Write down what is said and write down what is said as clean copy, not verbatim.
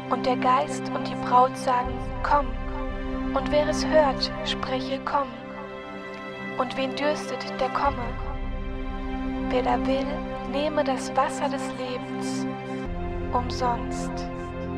Und der Geist und die Braut sagen, komm. Und wer es hört, spreche, komm. Und wen dürstet, der komme. Wer da will, nehme das Wasser des Lebens umsonst.